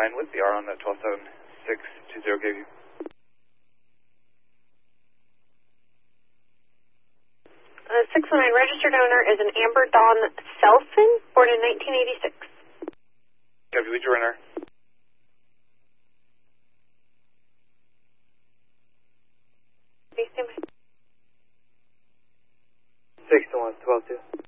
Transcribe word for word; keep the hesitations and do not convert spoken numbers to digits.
Ryan with the R on the twelve seven six two zero K V. Uh, six one nine, registered owner is an Amber Dawn Selson, born in nineteen eighty-six. Copy, lead your runner. Please stand by. six to one, twelve two.